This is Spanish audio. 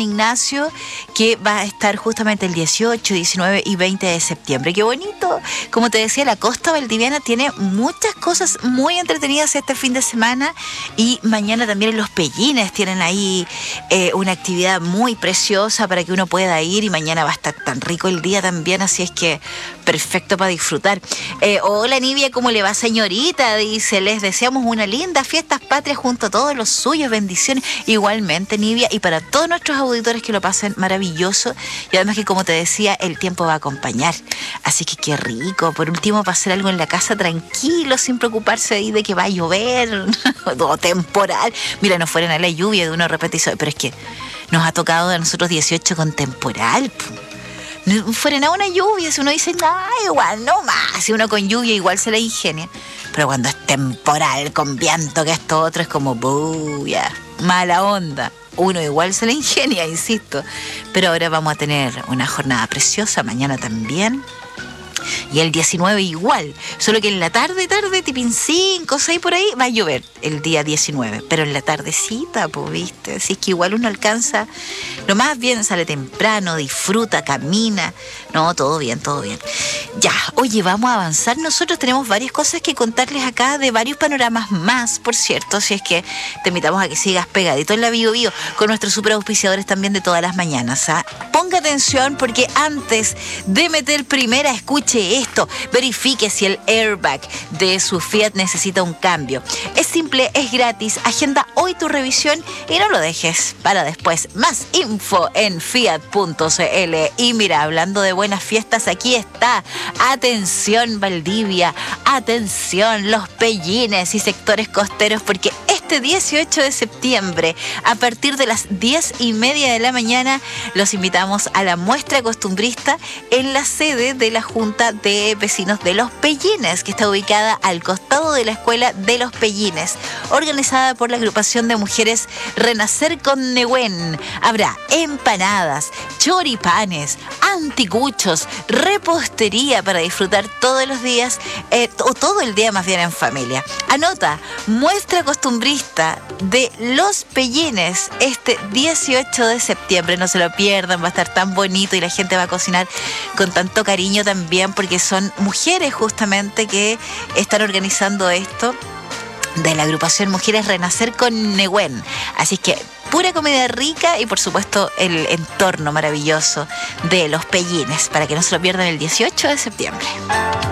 Ignacio, que va a estar justamente el 18, 19 y 20 de septiembre. ¡Qué bonito! Como te decía, la costa valdiviana tiene muchas cosas muy entretenidas este fin de semana, y mañana también en Los Pellines tienen ahí una actividad muy preciosa para que uno pueda ir, y mañana va a estar tan rico el día también, así es que perfecto para disfrutar. Hola Nivia, ¿cómo le va, señorita? Dice, les deseamos una linda fiestas patrias junto a todos los suyos, bendiciones. Igualmente, Nivia, y para todos nuestros auditores que lo pasen maravilloso, y además que, como te decía, el tiempo va a acompañar, así que qué rico, por último, para hacer algo en la casa tranquilo, sin preocuparse ahí de que va a llover o temporal. Mira, no fueran a la lluvia de uno de repente, pero es que nos ha tocado a nosotros 18 con temporal, no fueran a una lluvia, si uno dice, igual, no más, si uno con lluvia igual se la ingenia, pero cuando es temporal, con viento, que esto otro, es como, bulla, mala onda. Uno igual se la ingenia, insisto, pero ahora vamos a tener una jornada preciosa, mañana también. Y el 19 igual, solo que en la tarde, tipín 5 o 6 por ahí, va a llover el día 19, pero en la tardecita, pues, viste, así es que igual uno alcanza, lo más bien sale temprano, disfruta, camina, no, todo bien. Ya, oye, vamos a avanzar, nosotros tenemos varias cosas que contarles acá, de varios panoramas más, por cierto, si es que te invitamos a que sigas pegadito en la Bio Bio, con nuestros super auspiciadores también de todas las mañanas, ¿ah? Ponga atención, porque antes de meter primera, escuche esto, verifique si el airbag de su Fiat necesita un cambio. Es simple, es gratis, agenda hoy tu revisión y no lo dejes para después. Más info en fiat.cl. Y mira, hablando de buenas fiestas, aquí está. Atención Valdivia, atención Los Pellines y sectores costeros, porque este 18 de septiembre, a partir de las 10:30 de la mañana, los invitamos a la muestra costumbrista en la sede de la Junta de Vecinos de Los Pellines, que está ubicada al costado de la Escuela de Los Pellines, organizada por la agrupación de mujeres Renacer con Nehuen. Habrá empanadas, choripanes, anticuchos, repostería para disfrutar todos los días, o todo el día más bien en familia. Anota, muestra costumbrista de Los Pellines este 18 de septiembre, no se lo pierdan, va a estar tan bonito y la gente va a cocinar con tanto cariño también, porque son mujeres justamente que están organizando esto, de la agrupación Mujeres Renacer con Nehuen. Así que pura comida rica y por supuesto el entorno maravilloso de Los Pellines, para que no se lo pierdan el 18 de septiembre.